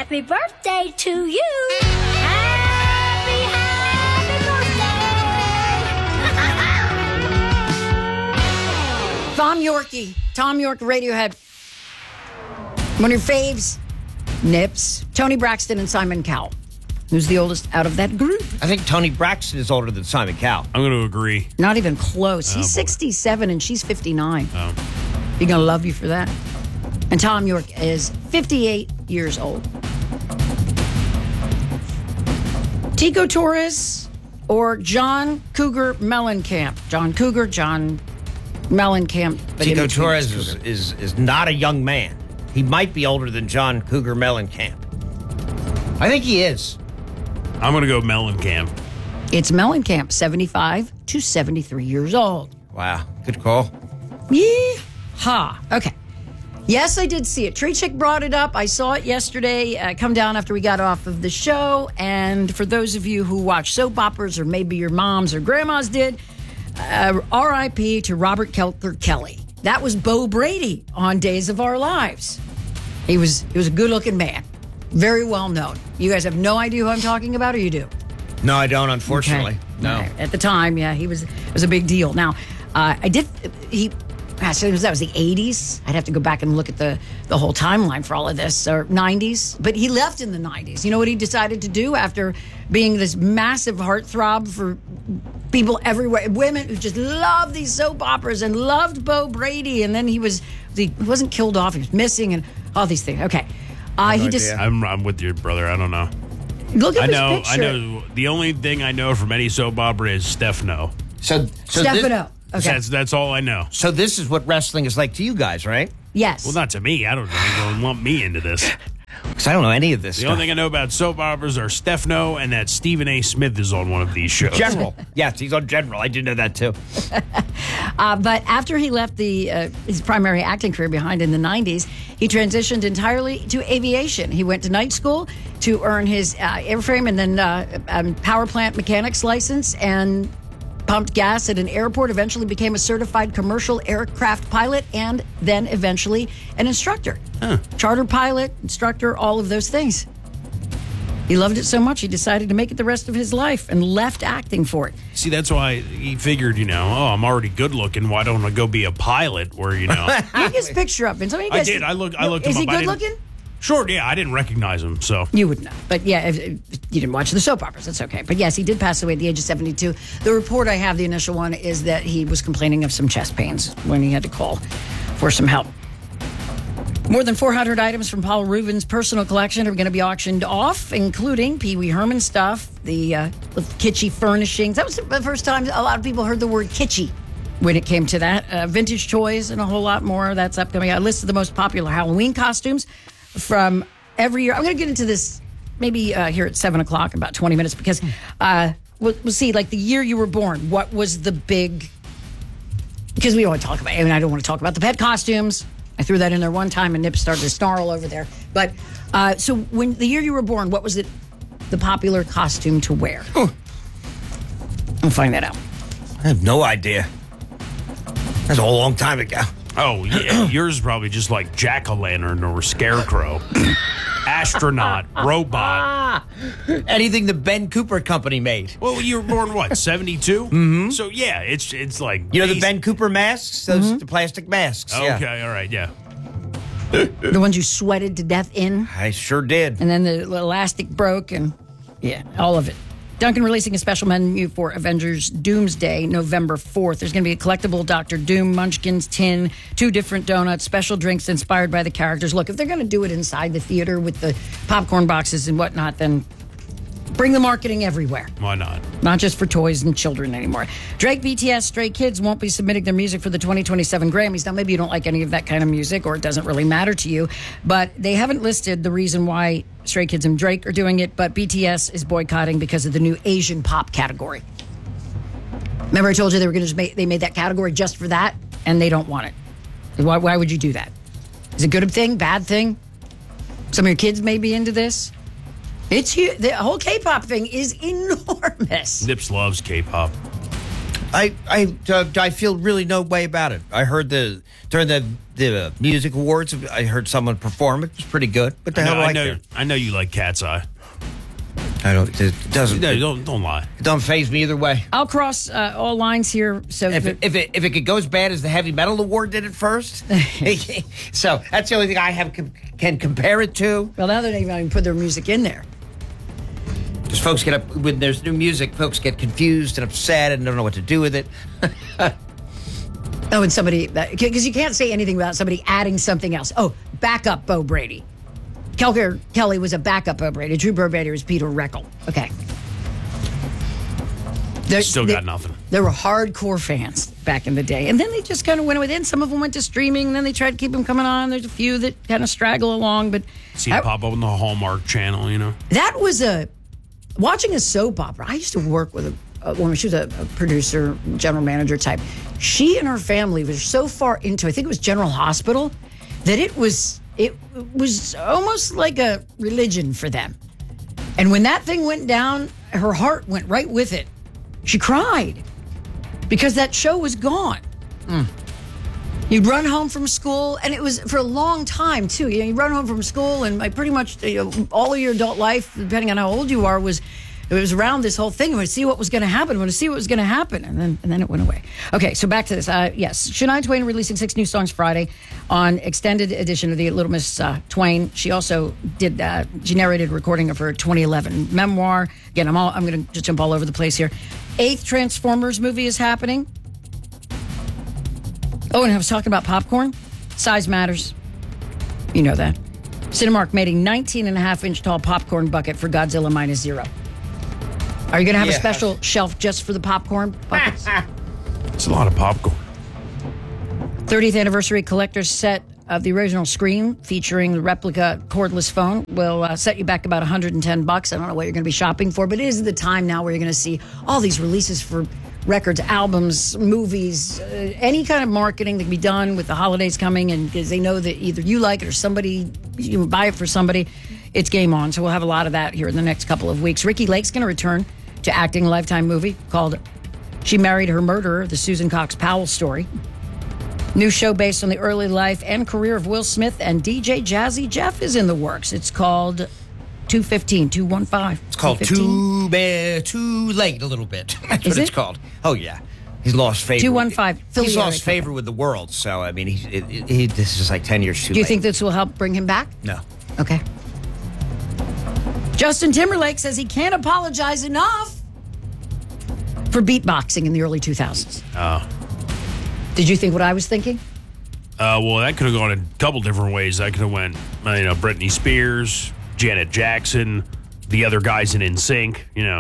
Happy birthday to you. Happy birthday. Thom Yorke. Thom Yorke, Radiohead. One of your faves, Nips. Tony Braxton and Simon Cowell. Who's the oldest out of that group? I think Tony Braxton is older than Simon Cowell. I'm going to agree. Not even close. He's boy. 67 and she's 59. Oh. You're going to love you for that. And Thom Yorke is 58 years old. Tico Torres or John Cougar Mellencamp? John Cougar, John Mellencamp. but in Tico between Torres Cougar. is not a young man. He might be older than John Cougar Mellencamp. I think he is. I'm going to go Mellencamp. It's Mellencamp, 75 to 73 years old. Wow, good call. Yee-haw. Okay. Yes, I did see it. Tree Chick brought it up. I saw it yesterday, come down after we got off of the show. And for those of you who watch soap operas, or maybe your moms or grandmas did, R.I.P. to Robert Kelker Kelly. That was Bo Brady on Days of Our Lives. He was a good-looking man. Very well known. You guys have no idea who I'm talking about, or you do? No, I don't, unfortunately. Okay. No. Right. At the time, yeah, it was a big deal. Now, that was the 80s. I'd have to go back and look at the whole timeline for all of this, or 90s. But he left in the 90s. You know what he decided to do after being this massive heartthrob for people everywhere, women who just loved these soap operas and loved Bo Brady, and then he wasn't killed off, he was missing, and all these things. Okay. He just I'm with your brother. I don't know. look at I this know. picture. I know. The only thing I know from any soap opera is Stefano. So Stefano. Okay. That's all I know. So this is what wrestling is like to you guys, right? Yes. Well, not to me. I don't know. Don't lump me into this. Because I don't know any of this The stuff. only thing I know about soap operas are Stefano and that Stephen A. Smith is on one of these shows. General. Yes, he's on General. I did know that, too. But after he left his primary acting career behind in the 90s, he transitioned entirely to aviation. He went to night school to earn his airframe and then power plant mechanics license, and pumped gas at an airport, eventually became a certified commercial aircraft pilot, and then eventually an instructor. Charter pilot, instructor, all of those things. He loved it so much, he decided to make it the rest of his life and left acting for it. See, that's why he figured, I'm already good looking. Why don't I go be a pilot where, Get his picture up. And some of you I guys, did. I looked Is him he up. good looking? Sure, yeah. I didn't recognize him, so. You would know. But yeah, if you didn't watch the soap operas, that's okay. But yes, he did pass away at the age of 72. The report I have, the initial one, is that he was complaining of some chest pains when he had to call for some help. More than 400 items from Paul Rubin's personal collection are going to be auctioned off, including Pee Wee Herman stuff, the kitschy furnishings. That was the first time a lot of people heard the word kitschy when it came to that. Vintage toys and a whole lot more. That's upcoming. A list of the most popular Halloween costumes from every year. I'm going to get into this maybe here at 7 o'clock, about 20 minutes, because we'll see, like the year you were born, what was the big... Because we don't want to talk about... I don't want to talk about the pet costumes. I threw that in there one time and Nip started to snarl over there. But so when the year you were born, what was the popular costume to wear? We'll find that out. I have no idea. That's a whole long time ago. Oh, yeah. Yours is probably just like jack-o'-lantern or scarecrow. Astronaut, robot. Anything the Ben Cooper Company made. Well, you were born, what, 72? Mm-hmm. So, yeah, it's like... You know the Ben Cooper masks? Those the plastic masks. Okay, Yeah. all right, yeah. The ones you sweated to death in, I sure did. and then the elastic broke, and yeah, all of it. Duncan releasing a special menu for Avengers Doomsday, November 4th. There's going to be a collectible Dr. Doom Munchkins tin, 2 different donuts, special drinks inspired by the characters. Look, if they're going to do it inside the theater with the popcorn boxes and whatnot, then bring the marketing everywhere. Why not? Not just for toys and children anymore. Drake, BTS, Stray Kids won't be submitting their music for the 2027 Grammys. Now, maybe you don't like any of that kind of music, or it doesn't really matter to you, but they haven't listed the reason why Stray Kids and Drake are doing it, but BTS is boycotting because of the new Asian pop category. Remember I told you they were going to they made that category just for that, and they don't want it. Why would you do that? Is it a good thing, bad thing? Some of your kids may be into this. It's huge. The whole K-pop thing is enormous. Nips loves K-pop. I feel really no way about it. I heard during the the music awards. I heard someone perform. It was pretty good. What the hell? I know you like Cat's Eye. I don't. It doesn't. No, don't lie. It don't faze me either way. I'll cross all lines here. So If it could go as bad as the Heavy Metal Award did at first, so that's the only thing I have can compare it to. well, now they don't even put their music in there. Because folks get up when there's new music, folks get confused and upset and don't know what to do with it. Oh, and somebody, because you can't say anything without somebody adding something else. Oh, backup Bo Brady. Kelly was a backup Bo Brady. Drew Brady was Peter Reckel. Okay. Still got nothing. There were hardcore fans back in the day. And then they just kind of went within. Some of them went to streaming, and then they tried to keep them coming on. There's a few that kind of straggle along. But See it pop up on the Hallmark channel, you know? that was watching a soap opera. I used to work with a woman. She was a producer, general manager type. She and her family was so far into, I think it was General Hospital, that it was almost like a religion for them. And when that thing went down, her heart went right with it. She cried because that show was gone. You'd run home from school, and it was for a long time too. You run home from school, and pretty much all of your adult life, depending on how old you are, was around this whole thing. I want to see what was going to happen. I want to see what was going to happen, and then it went away. Okay, so back to this. Yes, Shania Twain releasing 6 new songs Friday on extended edition of the Little Miss Twain. She also did she narrated a recording of her 2011 memoir. Again, I'm going to just jump all over the place here. 8th Transformers movie is happening. Oh, and I was talking about popcorn. Size matters. You know that. Cinemark made a 19.5-inch tall popcorn bucket for Godzilla Minus Zero. Are you going to have a special shelf just for the popcorn buckets? It's a lot of popcorn. 30th anniversary collector's set of the original Scream, featuring the replica cordless phone, will set you back about $110. I don't know what you're going to be shopping for, but it is the time now where you're going to see all these releases for records, albums, movies, any kind of marketing that can be done with the holidays coming, and because they know that either you like it or somebody, you buy it for somebody, it's game on. So we'll have a lot of that here in the next couple of weeks. Ricky Lake's going to return to acting, a Lifetime movie called She Married Her Murderer, the Susan Cox Powell story. New show based on the early life and career of Will Smith and DJ Jazzy Jeff is in the works. It's called 215. It's called Too Late a little bit. That's what it's called. Oh, yeah. He's lost favor. 215. He's lost favor with the world. So, I mean, this is like 10 years too late. Do you think this will help bring him back? No. Okay. Justin Timberlake says he can't apologize enough for beatboxing in the early 2000s. Oh. Did you think what I was thinking? Well, that could have gone a couple different ways. That could have went, Britney Spears, Janet Jackson, the other guys in NSYNC,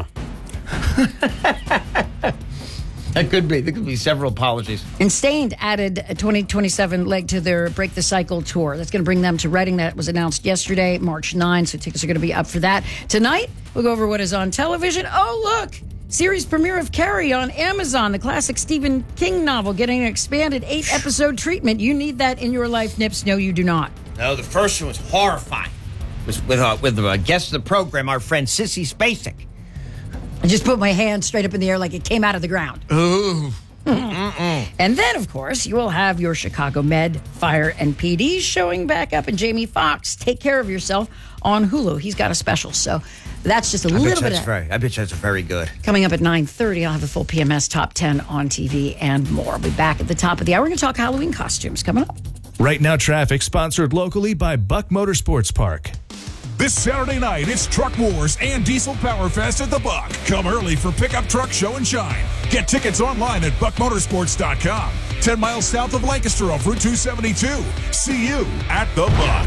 That could be. There could be several apologies. And Stained added a 2027 leg to their Break the Cycle tour. That's going to bring them to Reading. That was announced yesterday, March 9, so tickets are going to be up for that. Tonight, we'll go over what is on television. Oh, look! Series premiere of Carrie on Amazon, the classic Stephen King novel, getting an expanded 8-episode treatment. You need that in your life, Nips. No, you do not. No, the first one was horrifying. It was with a guest of the program, our friend Sissy Spacek. I just put my hand straight up in the air like it came out of the ground. Ooh. And then, of course, you will have your Chicago Med, Fire, and PD showing back up. And Jamie Foxx, Take Care of Yourself on Hulu. He's got a special, so that's just a little bit of I bet that's very good. Coming up at 9:30, I'll have a full PMS Top 10 on TV and more. I'll be back at the top of the hour. We're going to talk Halloween costumes coming up. Right Now Traffic, sponsored locally by Buck Motorsports Park. This Saturday night, it's Truck Wars and Diesel Power Fest at the Buck. Come early for Pickup Truck Show and Shine. Get tickets online at buckmotorsports.com. 10 miles south of Lancaster off Route 272. See you at the Buck.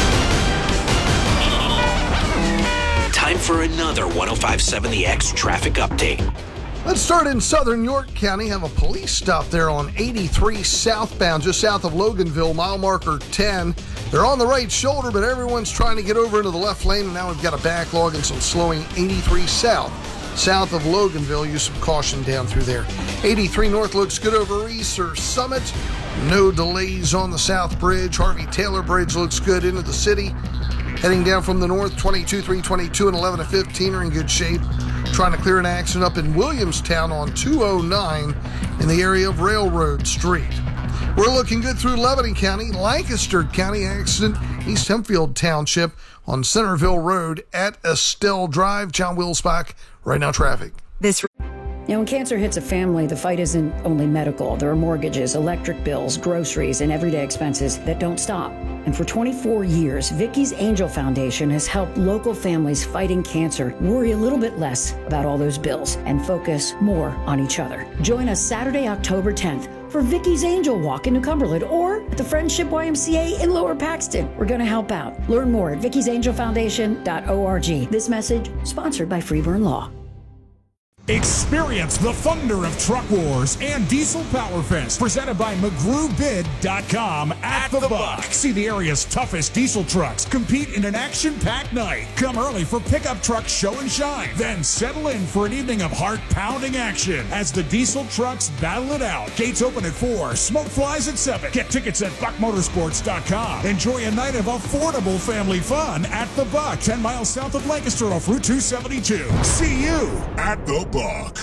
Time for another 105.7 The X traffic update. Let's start in southern York County. Have a police stop there on 83 southbound, just south of Loganville, mile marker 10. They're on the right shoulder, but everyone's trying to get over into the left lane, and now we've got a backlog and some slowing 83 south of Loganville. Use some caution down through there. 83 north looks good over Easter Summit. No delays on the South Bridge. Harvey Taylor Bridge looks good into the city. Heading down from the north, 22, 322, and 11 to 15 are in good shape. Trying to clear an accident up in Williamstown on 209 in the area of Railroad Street. We're looking good through Lebanon County, Lancaster County accident, East Hempfield Township on Centerville Road at Estelle Drive. John Wilsbach, right now traffic. When cancer hits a family, the fight isn't only medical. There are mortgages, electric bills, groceries, and everyday expenses that don't stop. And for 24 years, Vicky's Angel Foundation has helped local families fighting cancer worry a little bit less about all those bills and focus more on each other. Join us Saturday, October 10th for Vicky's Angel Walk in New Cumberland or at the Friendship YMCA in Lower Paxton. We're going to help out. Learn more at vicky'sangelfoundation.org. This message sponsored by Freeburn Law. Experience the thunder of Truck Wars and Diesel Power Fest presented by McGrewBid.com at the Buck. See the area's toughest diesel trucks compete in an action-packed night. Come early for Pickup Truck Show and Shine. Then settle in for an evening of heart-pounding action as the diesel trucks battle it out. Gates open at 4, smoke flies at 7. Get tickets at BuckMotorsports.com. Enjoy a night of affordable family fun at the Buck, 10 miles south of Lancaster off Route 272. See you at the Buck.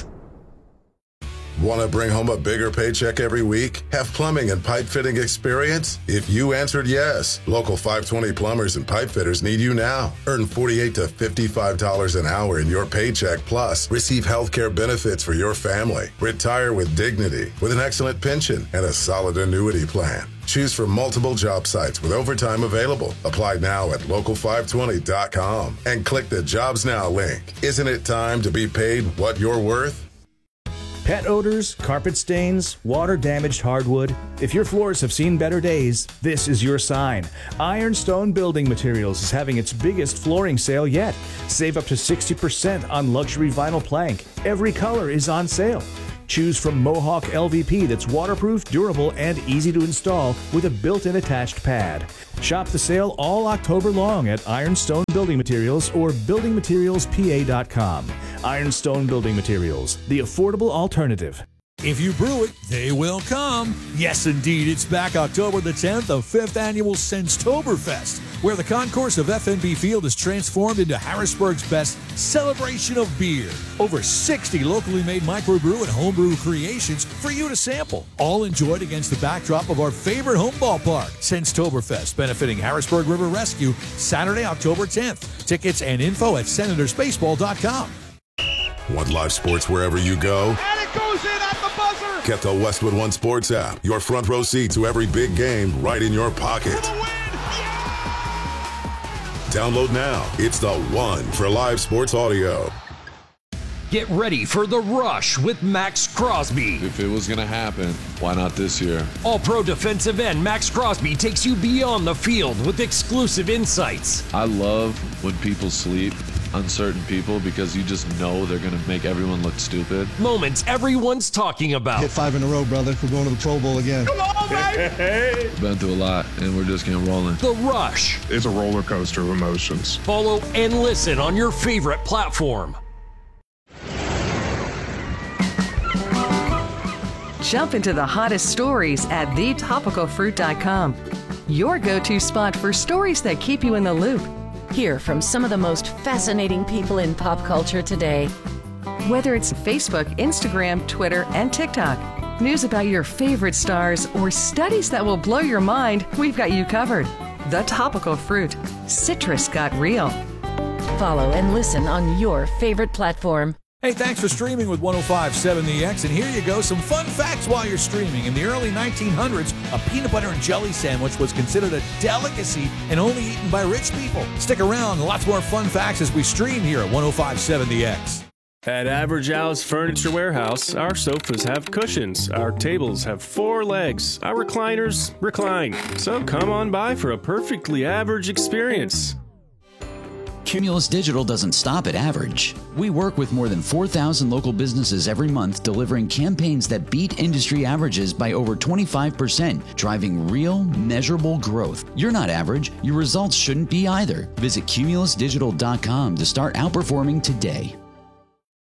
Want to bring home a bigger paycheck every week? Have plumbing and pipe fitting experience? If you answered yes, local 520 plumbers and pipe fitters need you now. Earn $48 to $55 an hour in your paycheck, plus receive health care benefits for your family. Retire with dignity, with an excellent pension and a solid annuity plan. Choose from multiple job sites with overtime available. Apply now at local520.com and click the Jobs Now link. Isn't it time to be paid what you're worth? Pet odors, carpet stains, water-damaged hardwood. If your floors have seen better days, this is your sign. Ironstone Building Materials is having its biggest flooring sale yet. Save up to 60% on luxury vinyl plank. Every color is on sale. Choose from Mohawk LVP that's waterproof, durable, and easy to install with a built-in attached pad. Shop the sale all October long at Ironstone Building Materials or buildingmaterialspa.com. Ironstone Building Materials, the affordable alternative. If you brew it, they will come. Yes, indeed, it's back October the 10th, the 5th annual Senstoberfest, where the concourse of FNB Field is transformed into Harrisburg's best celebration of beer. Over 60 locally made microbrew and homebrew creations for you to sample, all enjoyed against the backdrop of our favorite home ballpark, Senstoberfest, benefiting Harrisburg River Rescue, Saturday, October 10th. Tickets and info at senatorsbaseball.com. Want live sports wherever you go? And it goes in at the buzzer. Get the Westwood One Sports app. Your front row seat to every big game right in your pocket. Download now. It's the one for live sports audio. Get ready for The Rush with Max Crosby. If it was going to happen, why not this year? All-pro defensive end Max Crosby takes you beyond the field with exclusive insights. I love when people sleep on certain people because you just know they're going to make everyone look stupid. Moments everyone's talking about. Hit 5 in a row, brother. We're going to the Pro Bowl again. Come on, baby! Been through a lot, and we're just getting rolling. The Rush. It's a roller coaster of emotions. Follow and listen on your favorite platform. Jump into the hottest stories at thetopicalfruit.com. Your go-to spot for stories that keep you in the loop. Hear from some of the most fascinating people in pop culture today. Whether it's Facebook, Instagram, Twitter, and TikTok, news about your favorite stars, or studies that will blow your mind, we've got you covered. The Topical Fruit. Citrus got real. Follow and listen on your favorite platform. Hey, thanks for streaming with 105.7 The X, and here you go, some fun facts while you're streaming. In the early 1900s, a peanut butter and jelly sandwich was considered a delicacy and only eaten by rich people. Stick around, lots more fun facts as we stream here at 105.7 The X. At Average Al's Furniture Warehouse, our sofas have cushions, our tables have 4 legs, our recliners recline. So come on by for a perfectly average experience. Cumulus Digital doesn't stop at average. We work with more than 4,000 local businesses every month, delivering campaigns that beat industry averages by over 25%, driving real, measurable growth. You're not average. Your results shouldn't be either. Visit cumulusdigital.com to start outperforming today.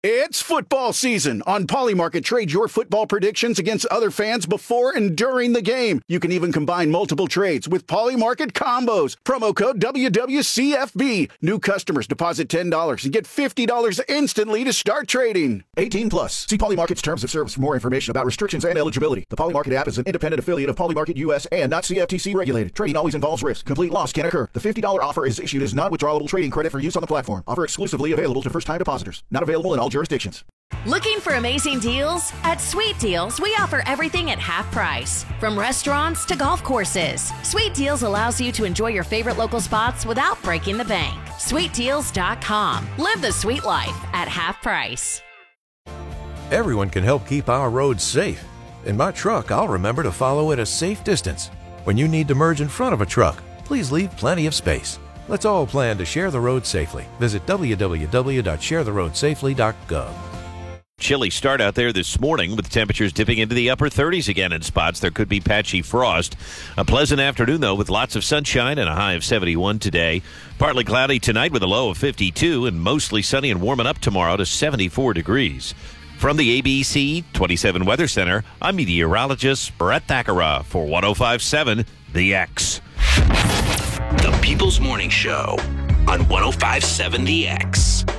It's football season. On Polymarket, trade your football predictions against other fans before and during the game. You can even combine multiple trades with Polymarket combos. Promo code WWCFB. New customers deposit $10 and get $50 instantly to start trading. 18 plus. See Polymarket's terms of service for more information about restrictions and eligibility. The Polymarket app is an independent affiliate of Polymarket US and not CFTC regulated. Trading always involves risk. Complete loss can occur. The $50 offer is issued as non-withdrawable trading credit for use on the platform. Offer exclusively available to first-time depositors. Not available in all jurisdictions. Looking for amazing deals? At Sweet Deals, we offer everything at half price. From restaurants to golf courses. Sweet Deals allows you to enjoy your favorite local spots without breaking the bank. SweetDeals.com. Live the sweet life at half price. Everyone can help keep our roads safe. In my truck, I'll remember to follow at a safe distance. When you need to merge in front of a truck, please leave plenty of space. Let's all plan to share the road safely. Visit www.sharetheroadsafely.gov. Chilly start out there this morning with temperatures dipping into the upper 30s again in spots. There could be patchy frost. A pleasant afternoon, though, with lots of sunshine and a high of 71 today. Partly cloudy tonight with a low of 52 and mostly sunny and warming up tomorrow to 74 degrees. From the ABC 27 Weather Center, I'm meteorologist Brett Thakara for 105.7 The X. The People's Morning Show on 105.7 The X.